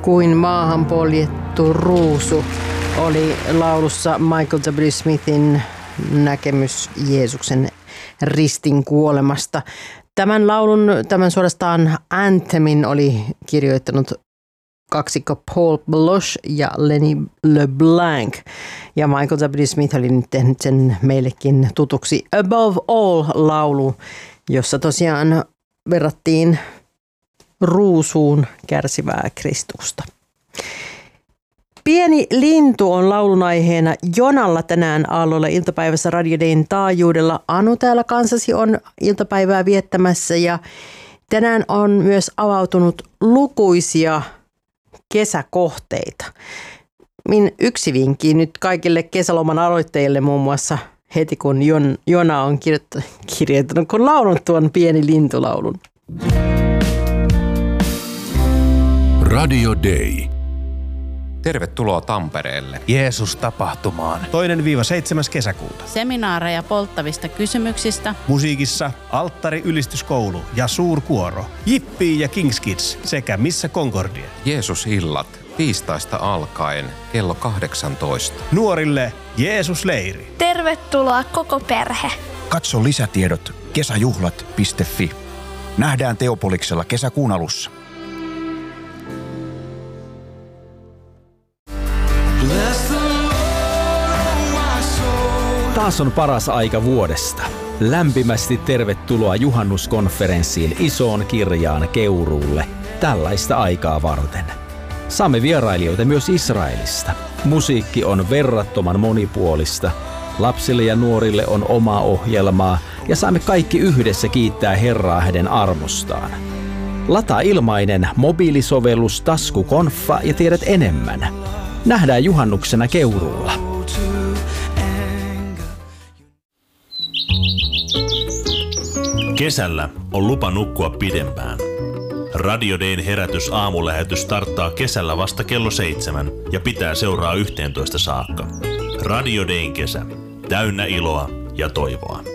Kuin maahan poljettu ruusu oli laulussa Michael W. Smithin näkemys Jeesuksen ristin kuolemasta. Tämän laulun, tämän suorastaan anthemin oli kirjoittanut kaksikko Paul Baloche ja Lenny LeBlanc. Ja Michael W. Smith oli nyt tehnyt sen meillekin tutuksi Above All-laulu, jossa tosiaan verrattiin ruusuun kärsivää Kristusta. Pieni lintu on laulun aiheena Jonalla tänään aallolla iltapäivässä Radio Dayn taajuudella. Anu täällä kanssasi on iltapäivää viettämässä ja tänään on myös avautunut lukuisia kesäkohteita. Yksi vinkki nyt kaikille kesäloman aloittajille muun muassa heti kun Jona on kirjoittanut, kun laulunut tuon Pieni lintulaulun. Radio Day. Tervetuloa Tampereelle. Jeesus-tapahtumaan. 2.–7. kesäkuuta. Seminaareja polttavista kysymyksistä. Musiikissa Alttari-ylistyskoulu ja suurkuoro. Jippii ja Kings Kids sekä Missä Concordia. Jeesus-illat tiistaista alkaen kello 18. Nuorille Jeesus-leiri. Tervetuloa koko perhe. Katso lisätiedot kesäjuhlat.fi. Nähdään Teopoliksella kesäkuun alussa. Taas on paras aika vuodesta. Lämpimästi tervetuloa juhannuskonferenssiin Isoon Kirjaan Keuruulle tällaista aikaa varten. Saamme vierailijoita myös Israelista. Musiikki on verrattoman monipuolista. Lapsille ja nuorille on omaa ohjelmaa ja saamme kaikki yhdessä kiittää Herraa hänen armostaan. Lataa ilmainen mobiilisovellus Taskukonfa ja tiedät enemmän. Nähdään juhannuksena Keuruulla. Kesällä on lupa nukkua pidempään. Radio Dayn herätys aamulähetys starttaa kesällä vasta kello 7 ja pitää seuraa 11 saakka. Radio Dayn kesä. Täynnä iloa ja toivoa.